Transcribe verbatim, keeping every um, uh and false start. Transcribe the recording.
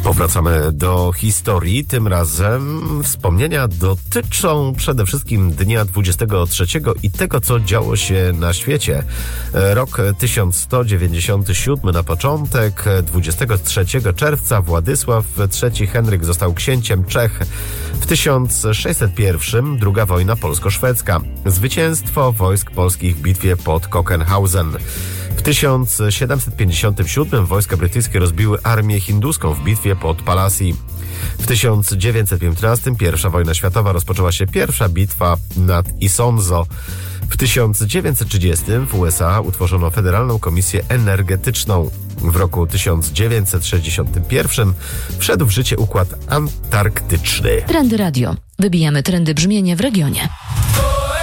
Powracamy do historii. Tym razem wspomnienia dotyczą przede wszystkim dnia dwudziestego trzeciego i tego, co działo się na świecie. Rok tysiąc sto dziewięćdziesiąty siódmy na początek. dwudziestego trzeciego czerwca Władysław trzeci Henryk został księciem Czech. W tysiąc sześćset pierwszym druga wojna polsko-szwedzka. Zwycięstwo wojsk polskich w bitwie pod Kockenhausen. W tysiąc siedemset pięćdziesiątym siódmym wojska brytyjskie rozbiły armię hinduską w bitwie pod Plassey. W tysiąc dziewięćset piętnastym pierwsza wojna światowa rozpoczęła się pierwsza bitwa nad Isonzo. W tysiąc dziewięćset trzydziestym w U S A utworzono Federalną Komisję Energetyczną. W roku tysiąc dziewięćset sześćdziesiątym pierwszym wszedł w życie Układ Antarktyczny. Trendy Radio. Wybijamy trendy brzmienia w regionie.